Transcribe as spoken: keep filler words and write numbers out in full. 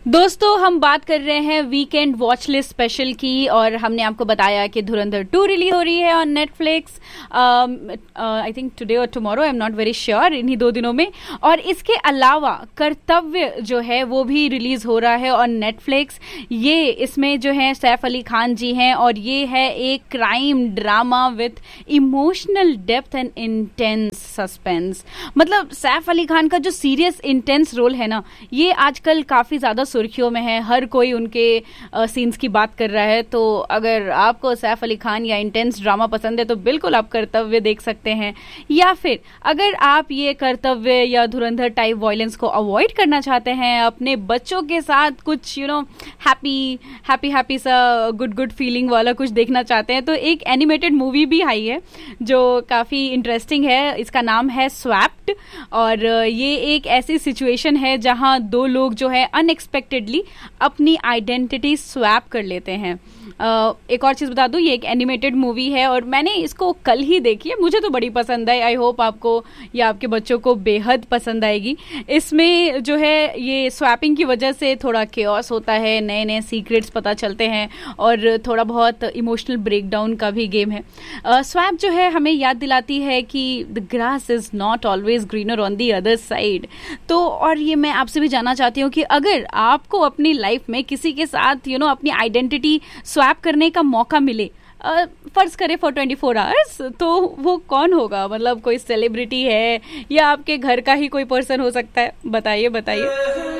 दोस्तों हम बात कर रहे हैं वीकेंड वॉच लिस्ट स्पेशल की और हमने आपको बताया कि धुरंधर टू रिलीज हो रही है on Netflix. I think today और tomorrow, I am not very sure, इन्हीं दो दिनों में। और इसके अलावा कर्तव्य जो है वो भी रिलीज हो रहा है ऑन नेटफ्लिक्स। ये इसमें जो है सैफ अली खान जी हैं और ये है एक crime drama with emotional depth and intense suspense. मतलब सैफ अली खान का जो सीरियस इंटेंस रोल है ना, ये आजकल काफी ज्यादा सुर्खियों में है। हर कोई उनके सीन्स की बात कर रहा है। तो अगर आपको सैफ अली खान या इंटेंस ड्रामा पसंद है तो बिल्कुल आप कर्तव्य देख सकते हैं। या फिर अगर आप ये कर्तव्य या धुरंधर टाइप वायलेंस को अवॉइड करना चाहते हैं, अपने बच्चों के साथ कुछ you know happy happy happy सा गुड गुड फीलिंग वाला कुछ देखना चाहते हैं, तो एक एनिमेटेड मूवी भी आई है जो काफी इंटरेस्टिंग है। इसका नाम है स्वैप्ड और ये एक ऐसी सिचुएशन है जहां दो लोग जो है अनएक्सपेक्टेडली अपनी आइडेंटिटी स्वैप कर लेते हैं। Uh, एक और चीज बता दूं, ये एक एनिमेटेड मूवी है और मैंने इसको कल ही देखी है। मुझे तो बड़ी पसंद आई। आई होप आपको या आपके बच्चों को बेहद पसंद आएगी। इसमें जो है ये स्वैपिंग की वजह से थोड़ा केओस होता है, नए नए सीक्रेट्स पता चलते हैं और थोड़ा बहुत इमोशनल ब्रेकडाउन का भी गेम है। स्वैप uh, जो है हमें याद दिलाती है कि the grass is not always greener on the other side. तो और ये मैं आपसे भी जानना चाहती हूँ कि अगर आपको अपनी लाइफ में किसी के साथ यू नो अपनी आइडेंटिटी स्वैप करने का मौका मिले, फर्ज करें फॉर ट्वेंटी फोर आवर्स, तो वो कौन होगा? मतलब कोई सेलिब्रिटी है या आपके घर का ही कोई पर्सन हो सकता है? बताइए बताइए।